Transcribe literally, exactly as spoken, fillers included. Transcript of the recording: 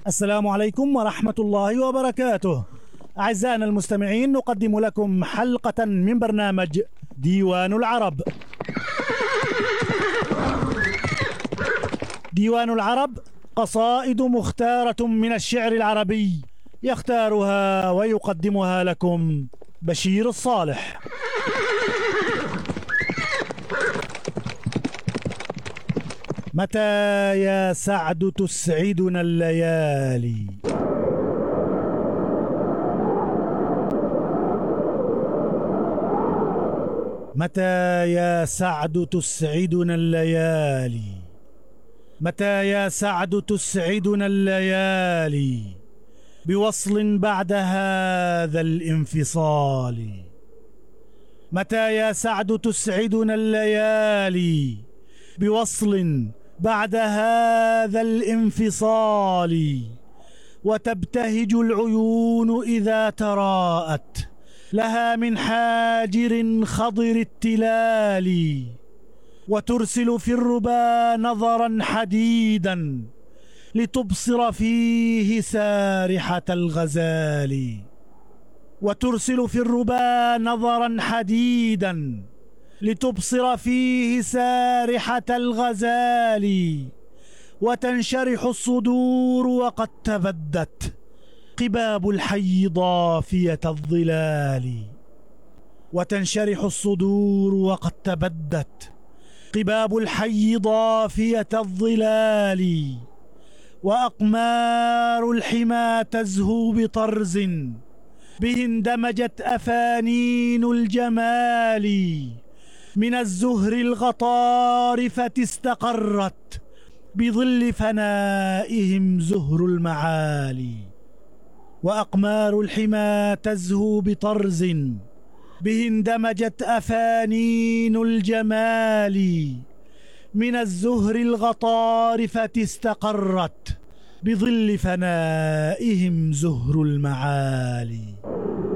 السلام عليكم ورحمة الله وبركاته. أعزائنا المستمعين، نقدم لكم حلقة من برنامج ديوان العرب. ديوان العرب قصائد مختارة من الشعر العربي، يختارها ويقدمها لكم بشير الصالح. متى يا سعد تسعدنا الليالي، متى يا سعد تسعدنا الليالي، متى يا سعد تسعدنا الليالي، بوصل بعد هذا الانفصال. متى يا سعد تسعدنا الليالي، بوصل بعد هذا الانفصال. وتبتهج العيون إذا تراءت لها من حاجر خضر التلال، وترسل في الربا نظرا حديدا لتبصر فيه سارحة الغزال. وترسل في الربا نظرا حديدا لتبصر فيه سارحة الغزال. وتنشرح الصدور وقد تبدت قباب الحي ضافية الظلال. وتنشرح الصدور وقد تبدت قباب الحي ضافية الظلال. وأقمار الحمى تزهو بطرز به اندمجت أفانين الجمال. من الزهر الغطارفة استقرت بظل فنائهم زهر المعالي. وأقمار الحمى تزهو بطرز به اندمجت أفانين الجمال. من الزهر الغطارفة استقرت بظل فنائهم زهر المعالي.